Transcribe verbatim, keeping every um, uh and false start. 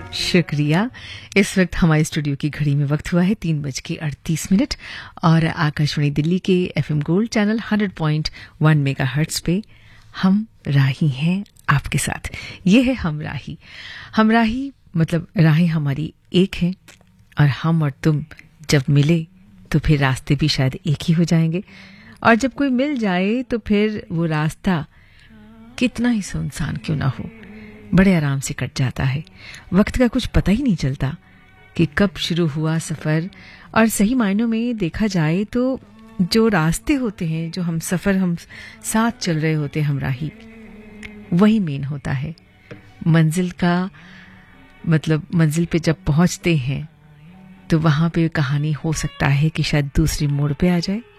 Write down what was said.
शुक्रिया। इस वक्त हमारे स्टूडियो की घड़ी में वक्त हुआ है तीन बज के अड़तीस मिनट और आकाशवाणी दिल्ली के FM gold channel hundred point one mega hertz पे हम राही हैं आपके साथ। ये है हम राही। हम राही मतलब राहें हमारी एक है और हम और तुम जब मिले तो फिर रास्ते भी शायद एक ही हो जाएंगे, और जब कोई मिल जाए तो फिर वो रास्ता कितना ही सुनसान क्यों ना हो बड़े आराम से कट जाता है। वक्त का कुछ पता ही नहीं चलता कि कब शुरू हुआ सफ़र। और सही मायनों में देखा जाए तो जो रास्ते होते हैं, जो हम सफ़र हम साथ चल रहे होते हैं हम राही, वही मेन होता है। मंजिल का मतलब मंजिल पे जब पहुंचते हैं तो वहाँ पे कहानी हो सकता है कि शायद दूसरी मोड़ पे आ जाए